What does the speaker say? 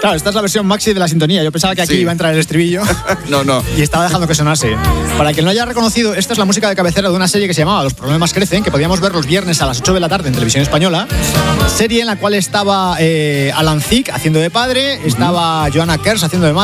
Claro, esta es la versión maxi de la sintonía. Yo pensaba que aquí iba a entrar el estribillo. No. Y estaba dejando que sonase. Para quien no haya reconocido, esta es la música de cabecera de una serie que se llamaba Los problemas crecen, que podíamos ver los viernes a las 8 de la tarde en Televisión Española. Serie en la cual estaba Alan Thicke haciendo de padre, estaba Joanna Kers haciendo de madre.